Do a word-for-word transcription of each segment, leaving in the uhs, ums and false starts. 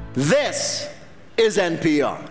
This is N P R.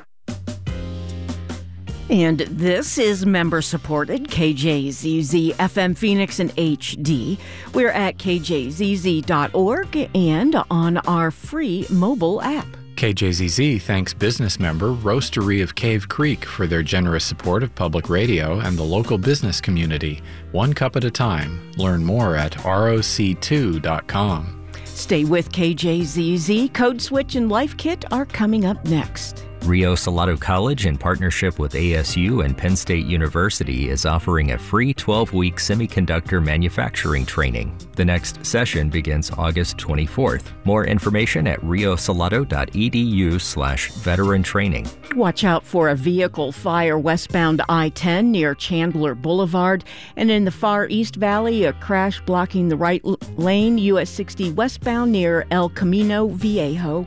And this is member-supported K J Z Z F M Phoenix in H D. We're at K J Z Z dot org and on our free mobile app. K J Z Z thanks business member Roastery of Cave Creek for their generous support of public radio and the local business community. One cup at a time. Learn more at R O C two dot com. Stay with K J Z Z. Code Switch and Life Kit are coming up next. Rio Salado College, in partnership with A S U and Penn State University, is offering a free twelve-week semiconductor manufacturing training. The next session begins August twenty-fourth. More information at riosalado.edu slash veteran training. Watch out for a vehicle fire westbound I ten near Chandler Boulevard. And in the Far East Valley, a crash blocking the right l- lane, U S sixty westbound near El Camino Viejo.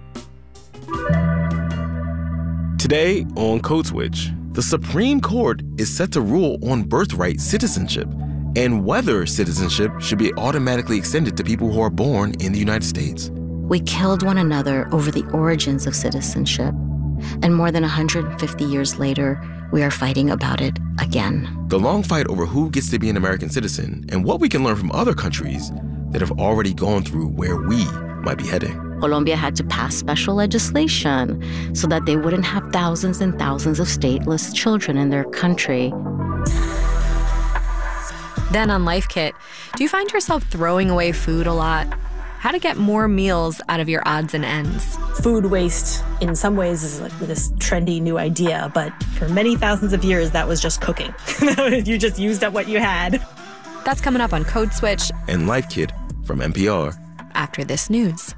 Today on Code Switch, the Supreme Court is set to rule on birthright citizenship and whether citizenship should be automatically extended to people who are born in the United States. We killed one another over the origins of citizenship, and more than one hundred fifty years later, we are fighting about it again. The long fight over who gets to be an American citizen and what we can learn from other countries that have already gone through where we might be heading. Colombia had to pass special legislation so that they wouldn't have thousands and thousands of stateless children in their country. Then on Life Kit, do you find yourself throwing away food a lot? How to get more meals out of your odds and ends. Food waste, in some ways, is like this trendy new idea, but for many thousands of years, that was just cooking. You just used up what you had. That's coming up on Code Switch and Life Kit from N P R. After this news.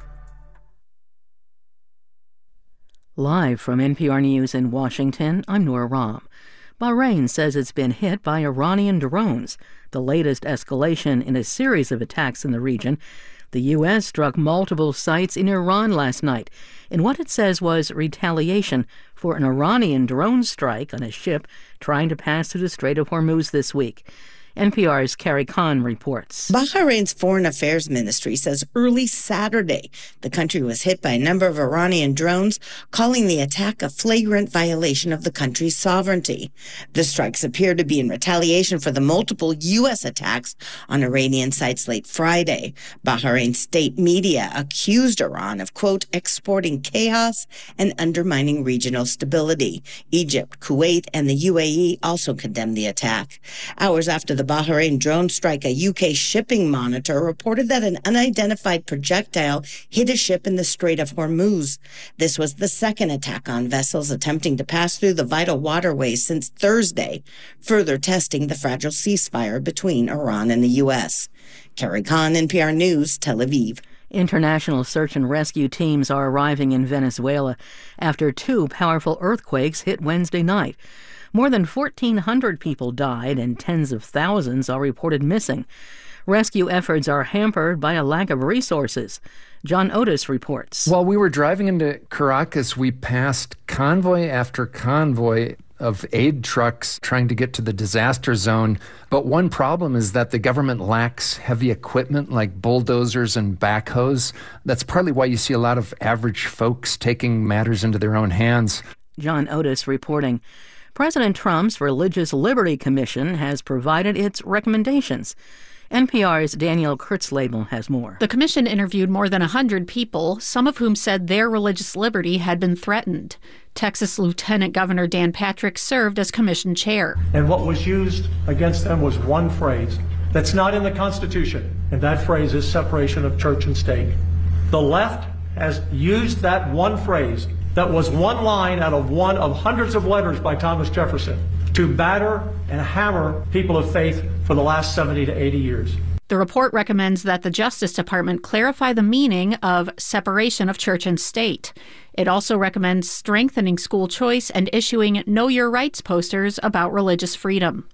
Live from N P R News in Washington, I'm Nora Rahm. Bahrain says it's been hit by Iranian drones, the latest escalation in a series of attacks in the region. The U S struck multiple sites in Iran last night in what it says was retaliation for an Iranian drone strike on a ship trying to pass through the Strait of Hormuz this week. N P R's Carrie Khan reports. Bahrain's Foreign Affairs Ministry says early Saturday, the country was hit by a number of Iranian drones, calling the attack a flagrant violation of the country's sovereignty. The strikes appear to be in retaliation for the multiple U S attacks on Iranian sites late Friday. Bahrain state media accused Iran of, quote, exporting chaos and undermining regional stability. Egypt, Kuwait, and the U A E also condemned the attack. Hours after the The Bahrain drone strike, a U K shipping monitor reported that an unidentified projectile hit a ship in the Strait of Hormuz. This was the second attack on vessels attempting to pass through the vital waterways since Thursday, further testing the fragile ceasefire between Iran and the U S. Carrie Khan, N P R News, Tel Aviv. International search and rescue teams are arriving in Venezuela after two powerful earthquakes hit Wednesday night. More than fourteen hundred people died and tens of thousands are reported missing. Rescue efforts are hampered by a lack of resources. John Otis reports. While we were driving into Caracas, we passed convoy after convoy of aid trucks trying to get to the disaster zone. But one problem is that the government lacks heavy equipment like bulldozers and backhoes. That's partly why you see a lot of average folks taking matters into their own hands. John Otis reporting. President Trump's Religious Liberty Commission has provided its recommendations. N P R's Danielle Kurtzleben has more. The commission interviewed more than one hundred people, some of whom said their religious liberty had been threatened. Texas Lieutenant Governor Dan Patrick served as commission chair. And what was used against them was one phrase that's not in the Constitution, and that phrase is separation of church and state. The left has used that one phrase that was one line out of one of hundreds of letters by Thomas Jefferson to batter and hammer people of faith for the last seventy to eighty years. The report recommends that the Justice Department clarify the meaning of separation of church and state. It also recommends strengthening school choice and issuing Know Your Rights posters about religious freedom.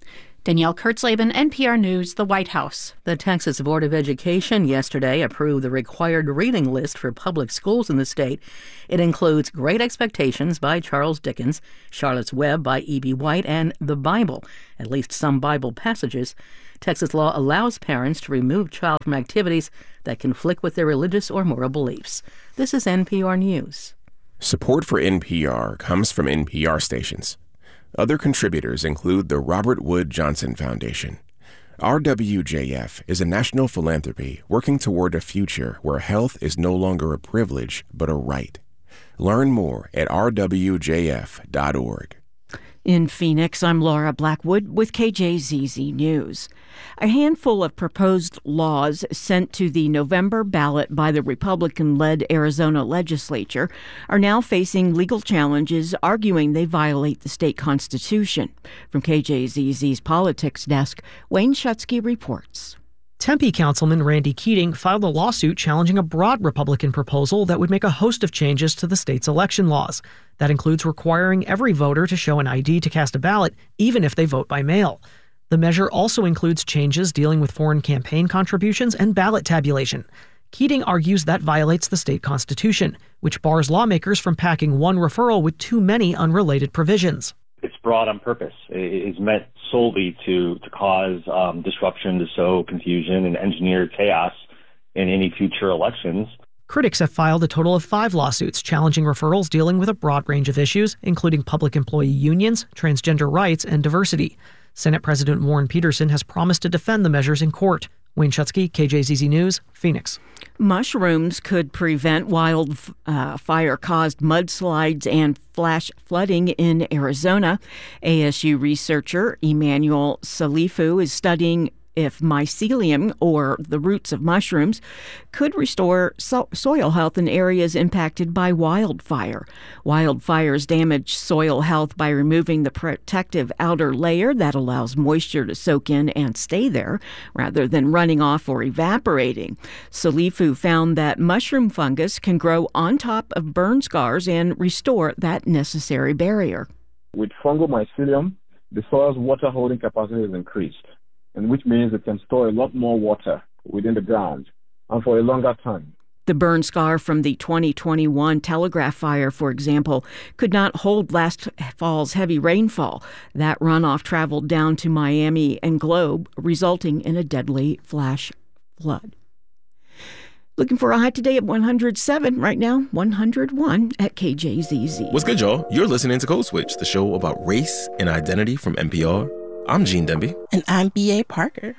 Danielle Kurtzleben, N P R News, the White House. The Texas Board of Education yesterday approved the required reading list for public schools in the state. It includes Great Expectations by Charles Dickens, Charlotte's Web by E B. White, and the Bible, at least some Bible passages. Texas law allows parents to remove child from activities that conflict with their religious or moral beliefs. This is N P R News. Support for N P R comes from N P R stations. Other contributors include the Robert Wood Johnson Foundation. R W J F is a national philanthropy working toward a future where health is no longer a privilege but a right. Learn more at r w j f dot org. In Phoenix, I'm Laura Blackwood with K J Z Z News. A handful of proposed laws sent to the November ballot by the Republican-led Arizona legislature are now facing legal challenges, arguing they violate the state constitution. From K J Z Z's politics desk, Wayne Schutsky reports. Tempe Councilman Randy Keating filed a lawsuit challenging a broad Republican proposal that would make a host of changes to the state's election laws. That includes requiring every voter to show an I D to cast a ballot, even if they vote by mail. The measure also includes changes dealing with foreign campaign contributions and ballot tabulation. Keating argues that violates the state constitution, which bars lawmakers from packing one referral with too many unrelated provisions. It's broad on purpose. It is meant solely to, to cause um, disruption, to sow confusion and engineer chaos in any future elections. Critics have filed a total of five lawsuits challenging referrals dealing with a broad range of issues, including public employee unions, transgender rights, and diversity. Senate President Warren Peterson has promised to defend the measures in court. Wayne Schutsky, K J Z Z News, Phoenix. Mushrooms could prevent wildfire-caused mudslides and flash flooding in Arizona. A S U researcher Emmanuel Salifu is studying if mycelium, or the roots of mushrooms, could restore so- soil health in areas impacted by wildfire. Wildfires damage soil health by removing the protective outer layer that allows moisture to soak in and stay there, rather than running off or evaporating. Salifu found that mushroom fungus can grow on top of burn scars and restore that necessary barrier. With fungal mycelium, the soil's water holding capacity is increased, and which means it can store a lot more water within the ground and for a longer time. The burn scar from the twenty twenty-one Telegraph fire, for example, could not hold last fall's heavy rainfall. That runoff traveled down to Miami and Globe, resulting in a deadly flash flood. Looking for a high today at one hundred seven. Right now, one hundred one at K J Z Z. What's good, y'all? You're listening to Code Switch, the show about race and identity from N P R. I'm Gene Demby. And I'm B A Parker.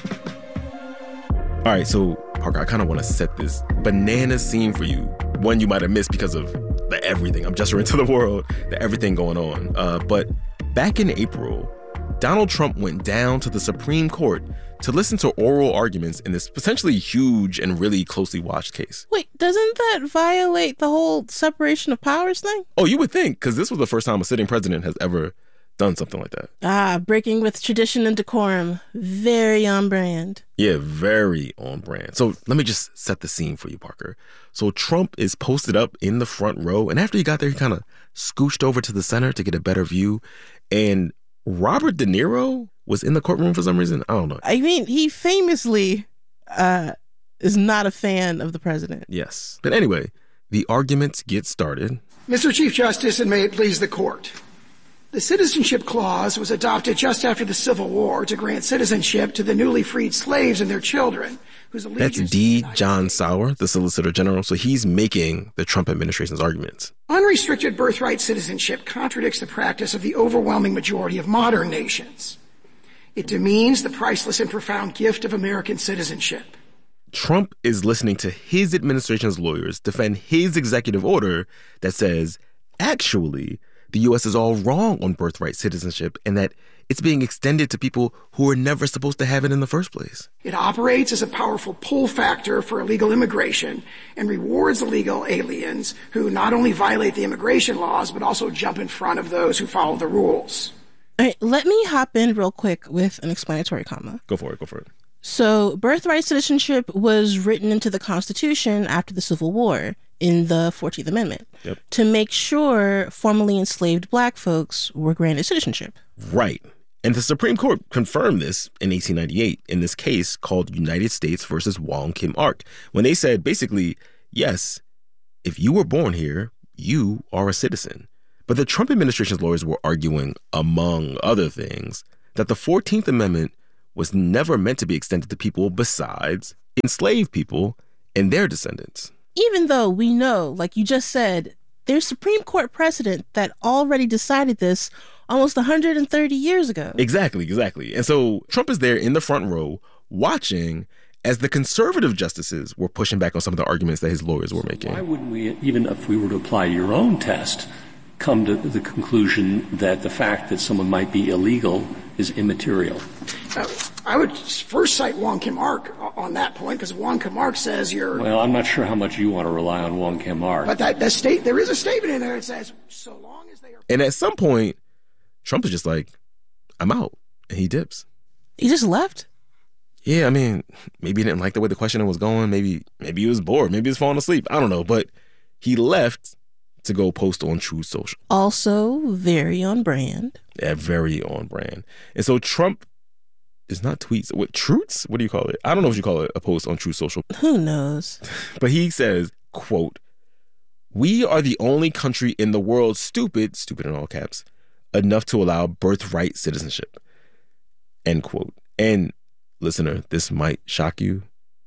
All right, so, Parker, I kind of want to set this banana scene for you. One you might have missed because of the everything. I'm just into the world, the everything going on. Uh, but back in April, Donald Trump went down to the Supreme Court to listen to oral arguments in this potentially huge and really closely watched case. Wait, doesn't that violate the whole separation of powers thing? Oh, you would think, because this was the first time a sitting president has ever done something like that. Ah, breaking with tradition and decorum. Very on brand. Yeah, very on brand. So let me just set the scene for you, Parker. So Trump is posted up in the front row, and after he got there, he kind of scooched over to the center to get a better view. And Robert De Niro was in the courtroom for some reason. I don't know. I mean, he famously uh, is not a fan of the president. Yes. But anyway, the arguments get started. Mister Chief Justice, and may it please the court. The Citizenship Clause was adopted just after the Civil War to grant citizenship to the newly freed slaves and their children. Whose That's D. John Sauer, the Solicitor General. So he's making the Trump administration's arguments. Unrestricted birthright citizenship contradicts the practice of the overwhelming majority of modern nations. It demeans the priceless and profound gift of American citizenship. Trump is listening to his administration's lawyers defend his executive order that says, actually, the U S is all wrong on birthright citizenship and that it's being extended to people who are never supposed to have it in the first place. It operates as a powerful pull factor for illegal immigration and rewards illegal aliens who not only violate the immigration laws, but also jump in front of those who follow the rules. All right, let me hop in real quick with an explanatory comma. Go for it, go for it. So, birthright citizenship was written into the Constitution after the Civil War in the fourteenth Amendment yep. to make sure formerly enslaved black folks were granted citizenship. Right. And the Supreme Court confirmed this in eighteen ninety-eight in this case called United States versus Wong Kim Ark, when they said basically, yes, if you were born here, you are a citizen. But the Trump administration's lawyers were arguing, among other things, that the fourteenth Amendment was never meant to be extended to people besides enslaved people and their descendants. Even though we know, like you just said, there's Supreme Court precedent that already decided this almost one hundred thirty years ago. Exactly, exactly. And so Trump is there in the front row watching as the conservative justices were pushing back on some of the arguments that his lawyers were making. Why wouldn't we, even if we were to apply your own test, come to the conclusion that the fact that someone might be illegal is immaterial? Uh, I would first cite Wong Kim Ark on that point, because Wong Kim Ark says you're... Well, I'm not sure how much you want to rely on Wong Kim Ark. But that, that state, there is a statement in there that says, so long as they are... And at some point, Trump is just like, I'm out. And he dips. He just left? Yeah, I mean, maybe he didn't like the way the questioning was going. Maybe maybe he was bored. Maybe he was falling asleep. I don't know. But he left to go post on Truth Social. Also very on brand. Yeah, very on brand. And so Trump is not tweets. What, truths? What do you call it? I don't know what you call it, a post on Truth Social. Who knows? But he says, quote, "We are the only country in the world stupid, stupid in all caps, enough to allow birthright citizenship." End quote. And listener, this might shock you,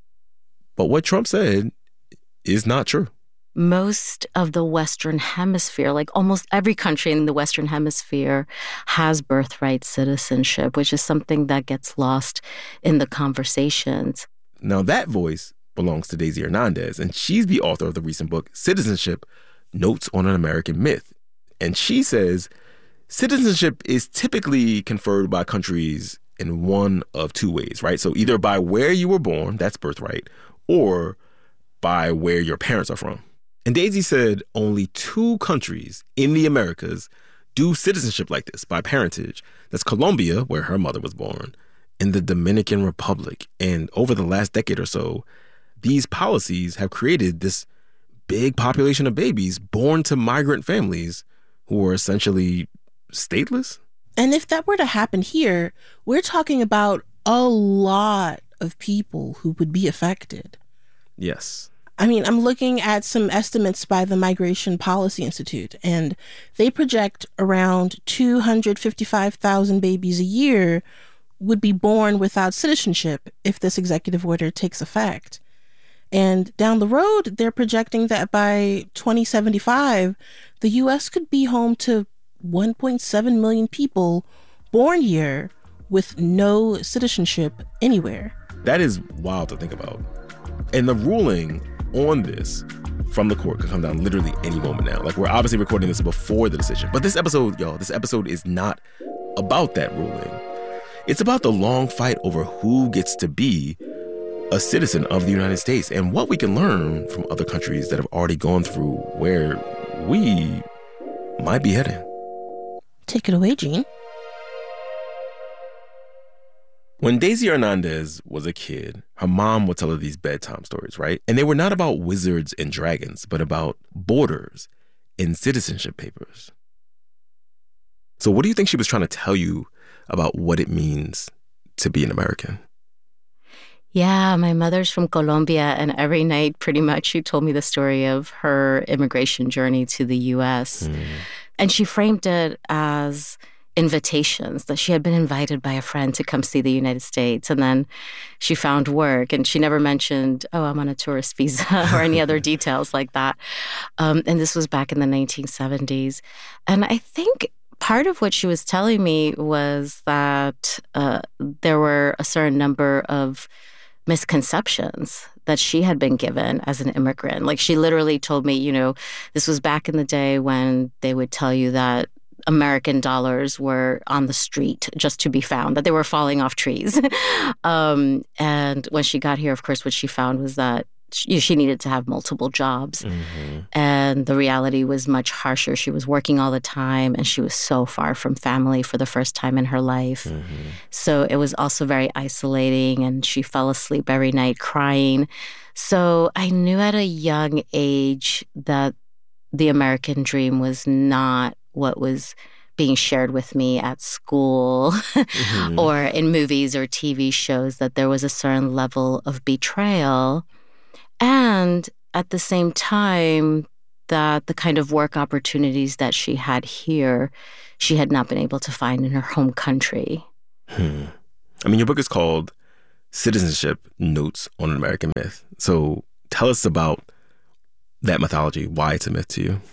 but what Trump said is not true. Most of the Western Hemisphere, like almost every country in the Western Hemisphere, has birthright citizenship, which is something that gets lost in the conversations. Now that voice belongs to Daisy Hernandez, and she's the author of the recent book, Citizenship, Notes on an American Myth. And she says citizenship is typically conferred by countries in one of two ways, right? So either by where you were born, that's birthright, or by where your parents are from. And Daisy said only two countries in the Americas do citizenship like this, by parentage. That's Colombia, where her mother was born, and the Dominican Republic. And over the last decade or so, these policies have created this big population of babies born to migrant families who are essentially stateless. And if that were to happen here, we're talking about a lot of people who would be affected. Yes. I mean, I'm looking at some estimates by the Migration Policy Institute, and they project around two hundred fifty-five thousand babies a year would be born without citizenship if this executive order takes effect. And down the road, they're projecting that by twenty seventy-five, the U S could be home to one point seven million people born here with no citizenship anywhere. That is wild to think about. And the ruling on this from the court could come down literally any moment now. Like, we're obviously recording this before the decision. But this episode, y'all, this episode is not about that ruling. It's about the long fight over who gets to be a citizen of the United States and what we can learn from other countries that have already gone through where we might be heading. Take it away, Gene. When Daisy Hernandez was a kid, her mom would tell her these bedtime stories, right? And they were not about wizards and dragons, but about borders and citizenship papers. So what do you think she was trying to tell you about what it means to be an American? Yeah, my mother's from Colombia, and every night pretty much she told me the story of her immigration journey to the U S Mm. And she framed it as invitations, that she had been invited by a friend to come see the United States. And then she found work, and she never mentioned, oh, I'm on a tourist visa or any other details like that. Um, and this was back in the nineteen seventies. And I think part of what she was telling me was that uh, there were a certain number of misconceptions that she had been given as an immigrant. Like, she literally told me, you know, this was back in the day when they would tell you that American dollars were on the street just to be found, that they were falling off trees. um, and when she got here, of course, what she found was that she, she needed to have multiple jobs. Mm-hmm. And the reality was much harsher. She was working all the time, and she was so far from family for the first time in her life. Mm-hmm. So it was also very isolating, and she fell asleep every night crying. So I knew at a young age that the American dream was not what was being shared with me at school mm-hmm. or in movies or T V shows, that there was a certain level of betrayal. And at the same time, that the kind of work opportunities that she had here, she had not been able to find in her home country. Hmm. I mean, your book is called Citizenship: Notes on an American Myth. So tell us about that mythology, why it's a myth to you.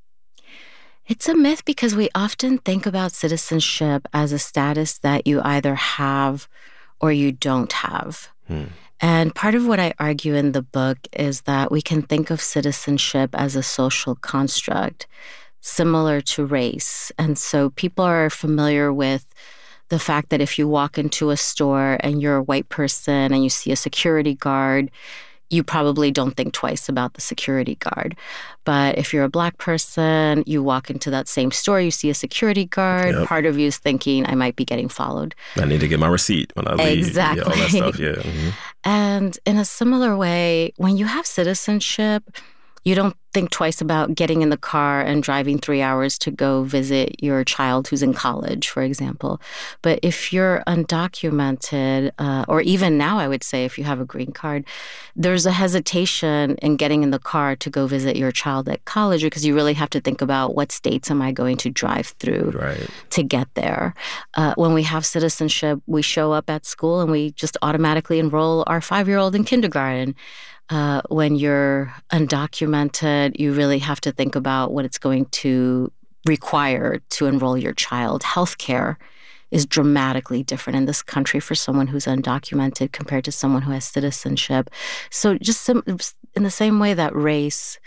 It's a myth because we often think about citizenship as a status that you either have or you don't have. Hmm. And part of what I argue in the book is that we can think of citizenship as a social construct similar to race. And so people are familiar with the fact that if you walk into a store and you're a white person and you see a security guard, you probably don't think twice about the security guard. But if you're a Black person, you walk into that same store, you see a security guard, yep. part of you is thinking, I might be getting followed. I need to get my receipt when I leave. Exactly. Yeah, all that stuff, yeah. Mm-hmm. And in a similar way, when you have citizenship, you don't think twice about getting in the car and driving three hours to go visit your child who's in college, for example. But if you're undocumented, uh, or even now, I would say, if you have a green card, there's a hesitation in getting in the car to go visit your child at college because you really have to think about what states am I going to drive through right. to get there. Uh, when we have citizenship, we show up at school and we just automatically enroll our five-year-old in kindergarten. Uh, when you're undocumented, you really have to think about what it's going to require to enroll your child. Healthcare is dramatically different in this country for someone who's undocumented compared to someone who has citizenship. So just some, in the same way that race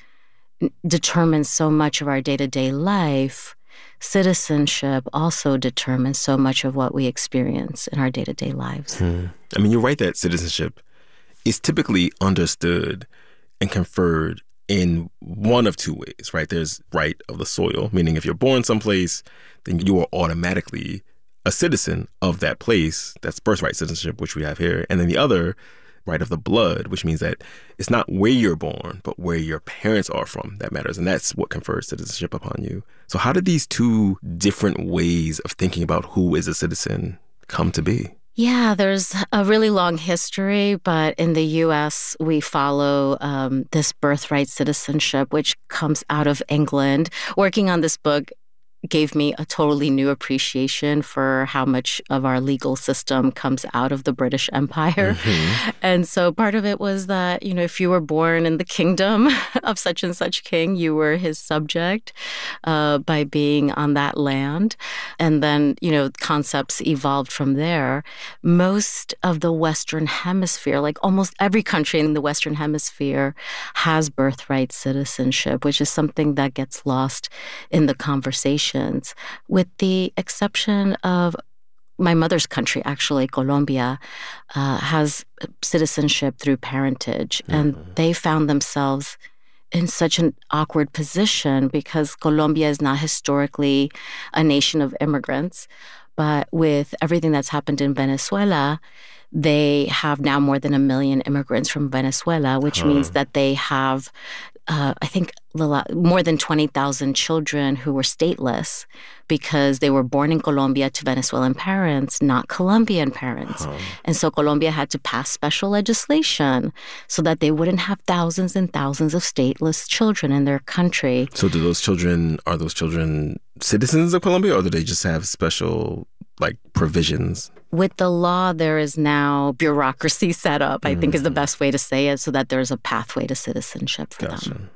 determines so much of our day-to-day life, citizenship also determines so much of what we experience in our day-to-day lives. Hmm. I mean, you're right that citizenship is typically understood and conferred in one of two ways, right? There's right of the soil, meaning if you're born someplace, then you are automatically a citizen of that place. That's birthright citizenship, which we have here. And then the other, right of the blood, which means that it's not where you're born, but where your parents are from that matters. And that's what confers citizenship upon you. So how did these two different ways of thinking about who is a citizen come to be? Yeah, there's a really long history, but in the U S, we follow um, this birthright citizenship, which comes out of England. Working on this book gave me a totally new appreciation for how much of our legal system comes out of the British Empire. Mm-hmm. And so part of it was that, you know, if you were born in the kingdom of such and such king, you were his subject uh, by being on that land. And then, you know, concepts evolved from there. Most of the Western Hemisphere, like almost every country in the Western Hemisphere, has birthright citizenship, which is something that gets lost in the conversation. With the exception of my mother's country, actually, Colombia, uh, has citizenship through parentage. Mm-hmm. And they found themselves in such an awkward position because Colombia is not historically a nation of immigrants. But with everything that's happened in Venezuela, they have now more than a million immigrants from Venezuela, which huh. means that they have Uh, I think more than twenty thousand children who were stateless because they were born in Colombia to Venezuelan parents, not Colombian parents. Oh. And so Colombia had to pass special legislation so that they wouldn't have thousands and thousands of stateless children in their country. So do those children, are those children citizens of Colombia, or do they just have special, like, provisions? With the law, there is now bureaucracy set up, I mm. think is the best way to say it, so that there's a pathway to citizenship for gotcha. them.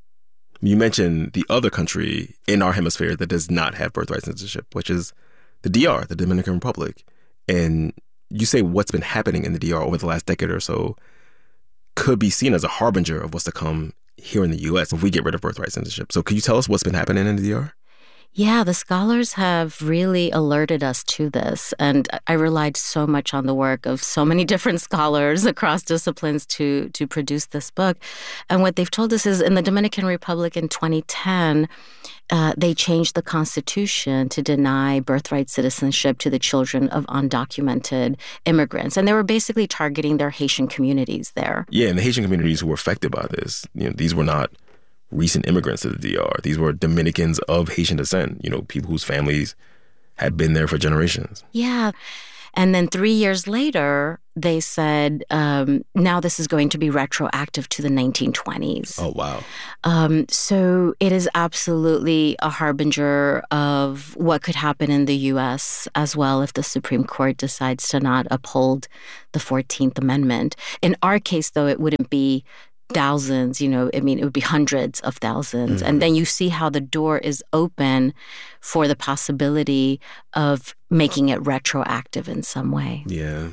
You mentioned the other country in our hemisphere that does not have birthright citizenship, which is the D R, the Dominican Republic. And you say what's been happening in the D R over the last decade or so could be seen as a harbinger of what's to come here in the U S if we get rid of birthright citizenship. So could you tell us what's been happening in the D R? Yeah, the scholars have really alerted us to this. And I relied so much on the work of so many different scholars across disciplines to, to produce this book. And what they've told us is in the Dominican Republic in twenty ten, uh, they changed the constitution to deny birthright citizenship to the children of undocumented immigrants. And they were basically targeting their Haitian communities there. Yeah, and the Haitian communities who were affected by this, you know, these were not recent immigrants to the D R. These were Dominicans of Haitian descent, you know, people whose families had been there for generations. Yeah. And then three years later, they said, um, now this is going to be retroactive to the nineteen twenties. Oh, wow. Um, so it is absolutely a harbinger of what could happen in the U S as well if the Supreme Court decides to not uphold the fourteenth Amendment. In our case, though, it wouldn't be thousands, you know, I mean, it would be hundreds of thousands. Mm-hmm. And then you see how the door is open for the possibility of making it retroactive in some way. Yeah.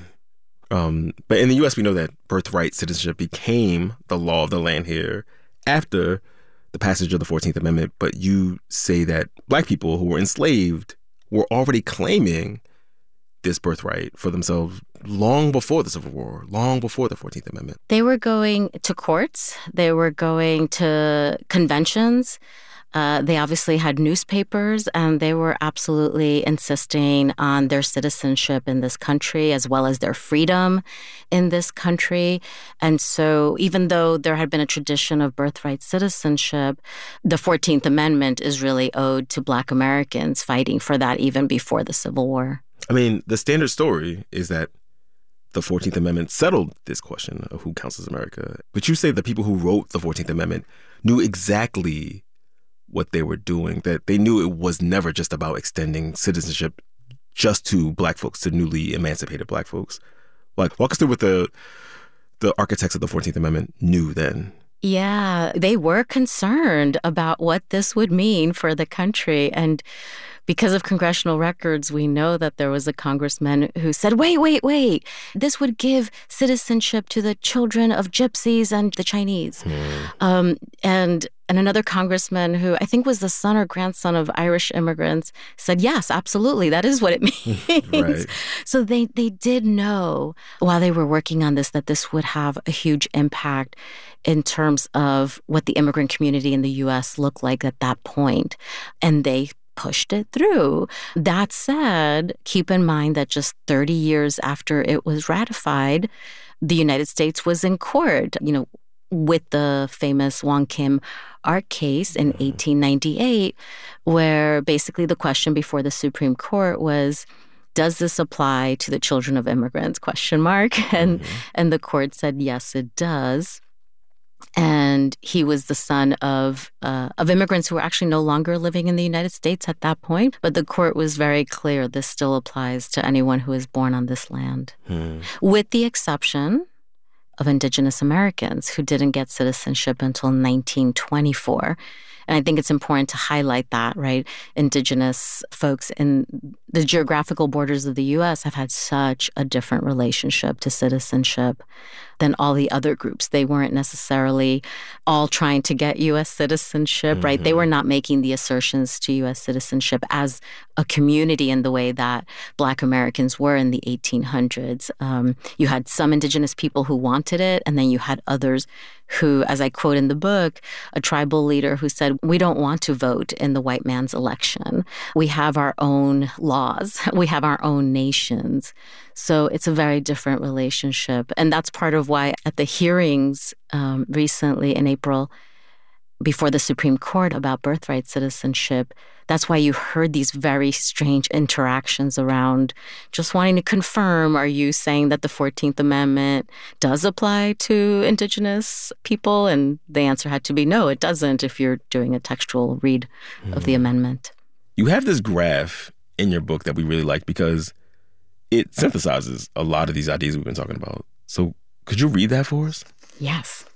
Um, but in the U S, we know that birthright citizenship became the law of the land here after the passage of the fourteenth Amendment. But you say that Black people who were enslaved were already claiming this birthright for themselves long before the Civil War, long before the fourteenth Amendment. They were going to courts. They were going to conventions. Uh, they obviously had newspapers, and they were absolutely insisting on their citizenship in this country as well as their freedom in this country. And so even though there had been a tradition of birthright citizenship, the fourteenth Amendment is really owed to Black Americans fighting for that even before the Civil War. I mean, the standard story is that the fourteenth Amendment settled this question of who counts as America. But you say the people who wrote the fourteenth Amendment knew exactly what they were doing, that they knew it was never just about extending citizenship just to Black folks, to newly emancipated Black folks. Like, walk us through what the the architects of the fourteenth Amendment knew then. Yeah, they were concerned about what this would mean for the country. And because of congressional records, we know that there was a congressman who said, wait, wait, wait, this would give citizenship to the children of gypsies and the Chinese. Hmm. Um, and and another congressman who I think was the son or grandson of Irish immigrants said, yes, absolutely, that is what it means. Right. So they, they did know while they were working on this that this would have a huge impact in terms of what the immigrant community in the U S looked like at that point. And they pushed it through. That said, keep in mind that just thirty years after it was ratified, the United States was in court, you know, with the famous Wong Kim Ark case in eighteen ninety-eight, where basically the question before the Supreme Court was, does this apply to the children of immigrants, question mark? And, mm-hmm. and the court said, yes, it does. And he was the son of uh, of immigrants who were actually no longer living in the United States at that point. But the court was very clear this still applies to anyone who is born on this land, hmm. with the exception of Indigenous Americans who didn't get citizenship until nineteen twenty-four. And I think it's important to highlight that, right? Indigenous folks in the geographical borders of the U S have had such a different relationship to citizenship than all the other groups. They weren't necessarily all trying to get U S citizenship, mm-hmm. right? They were not making the assertions to U S citizenship as a community in the way that Black Americans were in the eighteen hundreds. Um, you had some Indigenous people who wanted it, and then you had others who, as I quote in the book, a tribal leader who said, we don't want to vote in the white man's election. We have our own laws. We have our own nations. So it's a very different relationship. And that's part of why at the hearings um, recently in April, before the Supreme Court about birthright citizenship, that's why you heard these very strange interactions around just wanting to confirm, are you saying that the fourteenth Amendment does apply to Indigenous people? And the answer had to be no, it doesn't, if you're doing a textual read mm. of the amendment. You have this graph in your book that we really like because it synthesizes a lot of these ideas we've been talking about. So could you read that for us? Yes.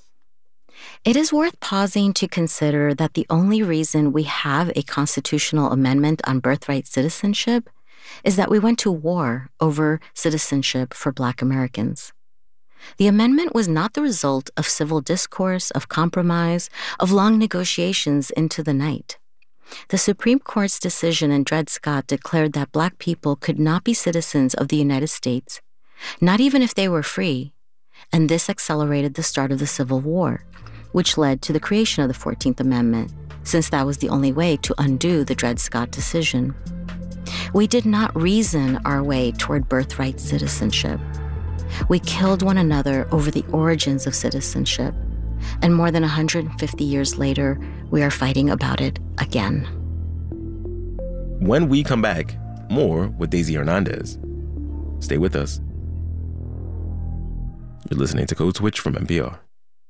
It is worth pausing to consider that the only reason we have a constitutional amendment on birthright citizenship is that we went to war over citizenship for Black Americans. The amendment was not the result of civil discourse, of compromise, of long negotiations into the night. The Supreme Court's decision in Dred Scott declared that Black people could not be citizens of the United States, not even if they were free, and this accelerated the start of the Civil War, which led to the creation of the fourteenth Amendment, since that was the only way to undo the Dred Scott decision. We did not reason our way toward birthright citizenship. We killed one another over the origins of citizenship, And more than one hundred fifty years later, we are fighting about it again. When we come back, more with Daisy Hernandez. Stay with us. You're listening to Code Switch from N P R.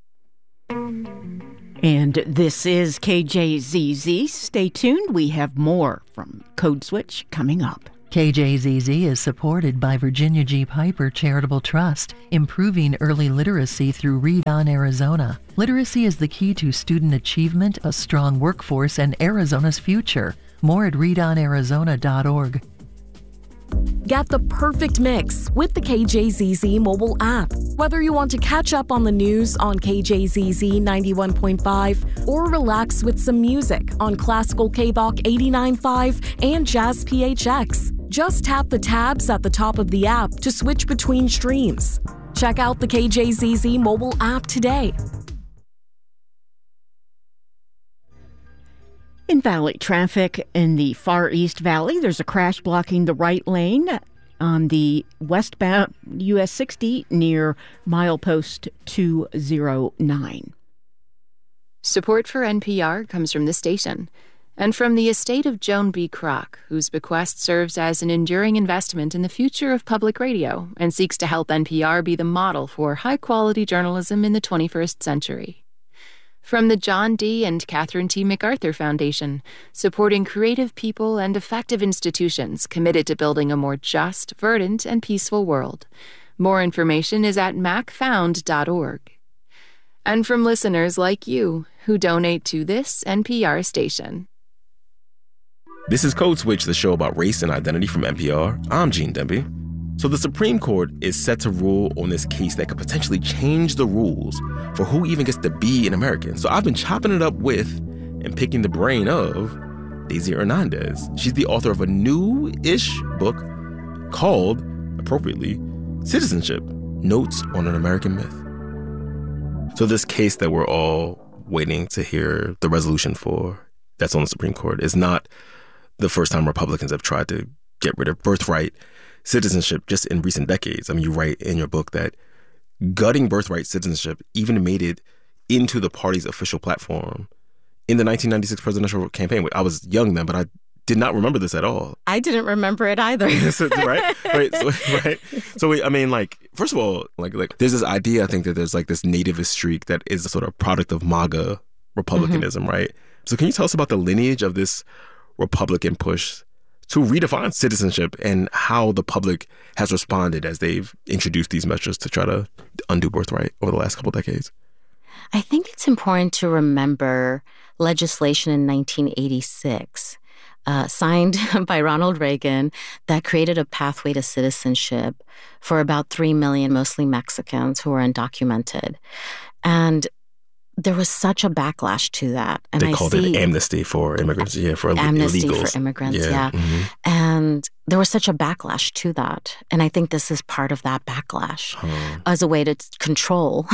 And this is K J Z Z. Stay tuned. We have more from Code Switch coming up. K J Z Z is supported by Virginia G. Piper Charitable Trust, improving early literacy through Read On Arizona. Literacy is the key to student achievement, a strong workforce, and Arizona's future. More at read on arizona dot org. Get the perfect mix with the K J Z Z mobile app. Whether you want to catch up on the news on K J Z Z ninety-one point five or relax with some music on Classical K B O C eighty-nine point five and Jazz P H X, just tap the tabs at the top of the app to switch between streams. Check out the K J Z Z mobile app today. In Valley traffic in the Far East Valley, there's a crash blocking the right lane on the westbound U S sixty near milepost two oh nine. Support for N P R comes from the station and from the estate of Joan B. Kroc, whose bequest serves as an enduring investment in the future of public radio and seeks to help N P R be the model for high-quality journalism in the twenty-first century. From the John D. and Catherine T. MacArthur Foundation, supporting creative people and effective institutions committed to building a more just, verdant, and peaceful world. More information is at mac found dot org. And from listeners like you, who donate to this N P R station. This is Code Switch, the show about race and identity from N P R. I'm Gene Demby. So the Supreme Court is set to rule on this case that could potentially change the rules for who even gets to be an American. So I've been chopping it up with and picking the brain of Daisy Hernandez. She's the author of a new-ish book called, appropriately, Citizenship: Notes on an American Myth. So this case that we're all waiting to hear the resolution for, that's on the Supreme Court, is not the first time Republicans have tried to get rid of birthright citizenship just in recent decades. I mean, you write in your book that gutting birthright citizenship even made it into the party's official platform in the nineteen ninety-six presidential campaign. I was young then, but I did not remember this at all. I didn't remember it either. right? Right. So, right. So, I mean, like, first of all, like, like, there's this idea, I think, that there's like this nativist streak that is a sort of product of MAGA Republicanism, mm-hmm. right? So can you tell us about the lineage of this Republican push to redefine citizenship and how the public has responded as they've introduced these measures to try to undo birthright over the last couple of decades? I think it's important to remember legislation in nineteen eighty-six, uh, signed by Ronald Reagan, that created a pathway to citizenship for about three million, mostly Mexicans, who were undocumented. And there was such a backlash to that. And they I called see it amnesty for immigrants, yeah, for amnesty illegals. for immigrants, yeah. yeah. Mm-hmm. And there was such a backlash to that. And I think this is part of that backlash huh. as a way to control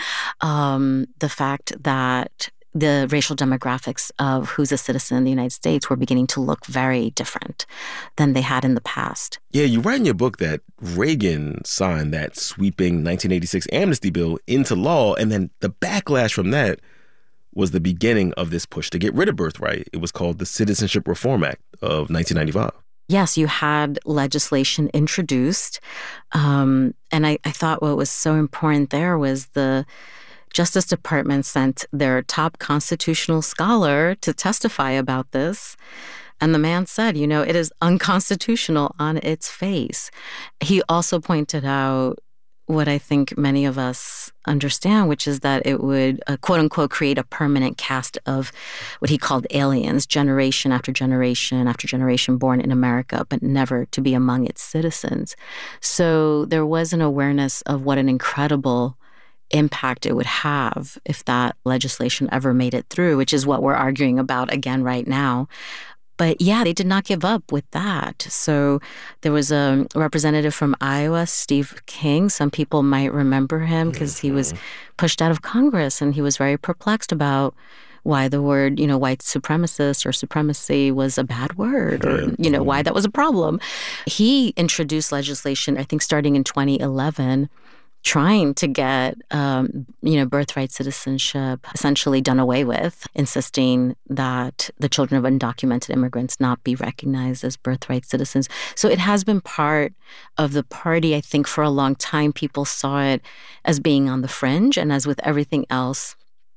um, the fact that the racial demographics of who's a citizen in the United States were beginning to look very different than they had in the past. Yeah, you write in your book that Reagan signed that sweeping nineteen eighty-six amnesty bill into law, and then the backlash from that was the beginning of this push to get rid of birthright. It was called the Citizenship Reform Act of nineteen ninety-five. Yes, you had legislation introduced, um, and I, I thought what was so important there was the Justice Department sent their top constitutional scholar to testify about this. And the man said, you know, it is unconstitutional on its face. He also pointed out what I think many of us understand, which is that it would, uh, quote unquote, create a permanent caste of what he called aliens, generation after generation after generation born in America, but never to be among its citizens. So there was an awareness of what an incredible impact it would have if that legislation ever made it through, which is what we're arguing about again right now. But yeah, they did not give up with that. So there was a representative from Iowa, Steve King. Some people might remember him because mm-hmm. he was pushed out of Congress, and he was very perplexed about why the word, you know, white supremacist or supremacy was a bad word, or, you know, why that was a problem. He introduced legislation, I think, starting in twenty eleven, trying to get, um, you know, birthright citizenship essentially done away with, insisting that the children of undocumented immigrants not be recognized as birthright citizens. So it has been part of the party. I think for a long time, people saw it as being on the fringe. And as with everything else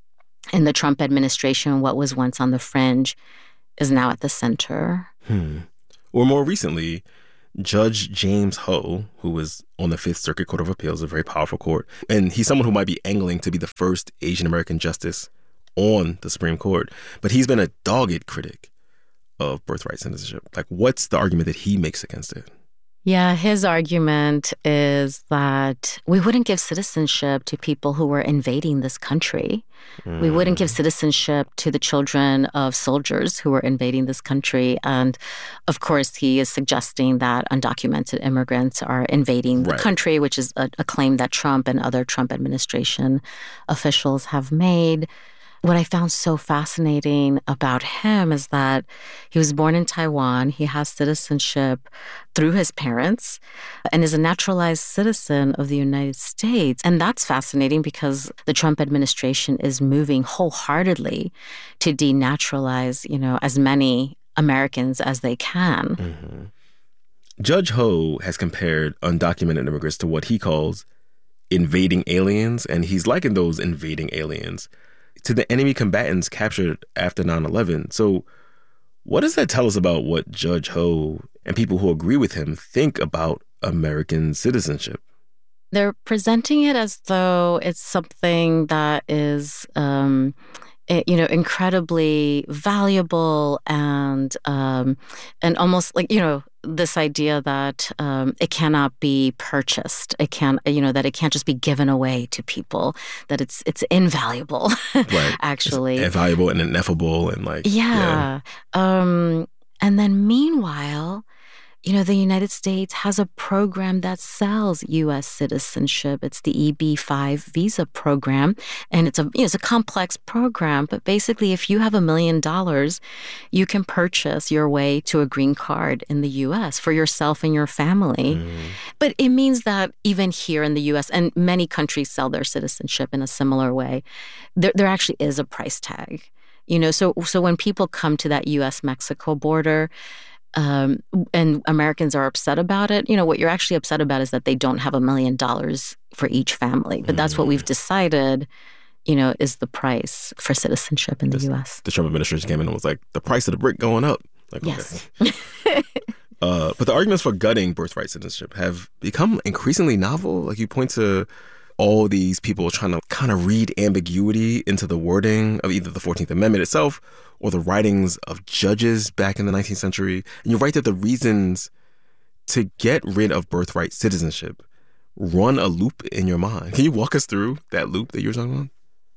in the Trump administration, what was once on the fringe is now at the center. Hmm. Or more recently, Judge James Ho, who was on the Fifth Circuit Court of Appeals, a very powerful court, and he's someone who might be angling to be the first Asian American justice on the Supreme Court, but he's been a dogged critic of birthright citizenship. Like, what's the argument that he makes against it? Yeah, his argument is that we wouldn't give citizenship to people who were invading this country. Mm. We wouldn't give citizenship to the children of soldiers who were invading this country. And of course, he is suggesting that undocumented immigrants are invading the Right. country, which is a, a claim that Trump and other Trump administration officials have made. What I found so fascinating about him is that he was born in Taiwan. He has citizenship through his parents and is a naturalized citizen of the United States. And that's fascinating because the Trump administration is moving wholeheartedly to denaturalize, you know, as many Americans as they can. Mm-hmm. Judge Ho has compared undocumented immigrants to what he calls invading aliens, and he's likened those invading aliens to the enemy combatants captured after nine eleven. So what does that tell us about what Judge Ho and people who agree with him think about American citizenship? They're presenting it as though it's something that is, um, it, you know, incredibly valuable and um, and almost like, you know, this idea that um, it cannot be purchased. It can't, you know, that it can't just be given away to people. That it's it's invaluable, Right. actually. It's invaluable and ineffable and like Yeah. yeah. Um, and then meanwhile, you know, the United States has a program that sells U S citizenship. It's the E B five visa program. And it's a, you know, it's a complex program. But basically, if you have a million dollars, you can purchase your way to a green card in the U S for yourself and your family. Mm. But it means that even here in the U S, and many countries sell their citizenship in a similar way, there, there actually is a price tag. You know, so so when people come to that U S Mexico border, Um, and Americans are upset about it, you know, what you're actually upset about is that they don't have a million dollars for each family. But that's what we've decided, you know, is the price for citizenship in the this, U S. The Trump administration came in and was like, the price of the brick going up. Like, yes. Okay. uh, but the arguments for gutting birthright citizenship have become increasingly novel. Like, you point to all these people trying to kind of read ambiguity into the wording of either the fourteenth Amendment itself or the writings of judges back in the nineteenth century. And you write that the reasons to get rid of birthright citizenship run a loop in your mind. Can you walk us through that loop that you were talking about?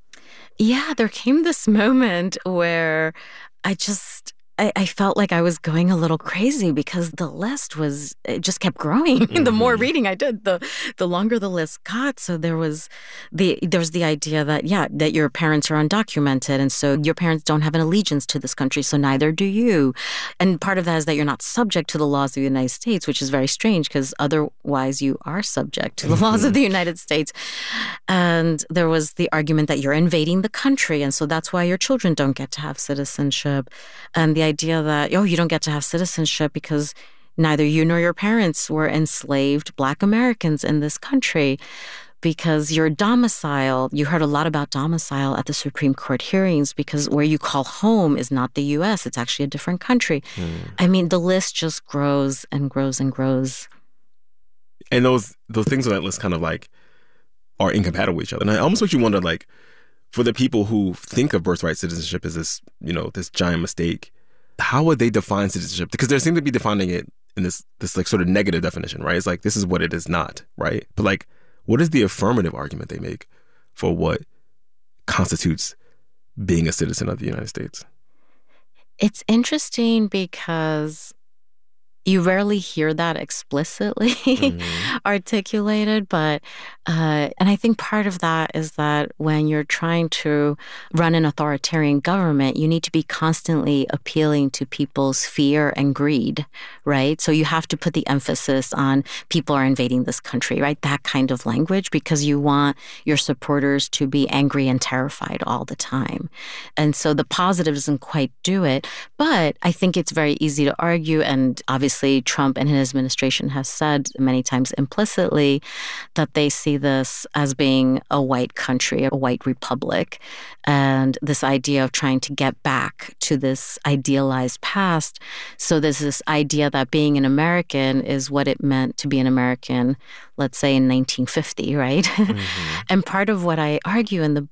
Yeah, there came this moment where I just... I, I felt like I was going a little crazy because the list was, it just kept growing. Mm-hmm. The more reading I did, the the longer the list got. So there was the there was the idea that, yeah, that your parents are undocumented. And so your parents don't have an allegiance to this country, so neither do you. And part of that is that you're not subject to the laws of the United States, which is very strange because otherwise you are subject to the laws of the United States. And there was the argument that you're invading the country. And so that's why your children don't get to have citizenship. And the idea that, oh, you don't get to have citizenship because neither you nor your parents were enslaved Black Americans in this country, because your domicile, you heard a lot about domicile at the Supreme Court hearings, because where you call home is not the U S, it's actually a different country. Mm. I mean, the list just grows and grows and grows. And those those things on that list kind of like are incompatible with each other. And it almost makes you wonder, like, for the people who think of birthright citizenship as this, you know, this giant mistake, how would they define citizenship? Because they seem to be defining it in this this like sort of negative definition, right? It's like, this is what it is not, right? But like, what is the affirmative argument they make for what constitutes being a citizen of the United States? It's interesting because you rarely hear that explicitly mm-hmm. articulated, but uh, and I think part of that is that when you're trying to run an authoritarian government, you need to be constantly appealing to people's fear and greed, right? So you have to put the emphasis on people are invading this country, right? That kind of language, because you want your supporters to be angry and terrified all the time. And so the positive doesn't quite do it, but I think it's very easy to argue, and obviously Trump and his administration has said many times implicitly that they see this as being a white country, a white republic, and this idea of trying to get back to this idealized past. So there's this idea that being an American is what it meant to be an American, let's say in nineteen fifty, right? Mm-hmm. And part of what I argue in the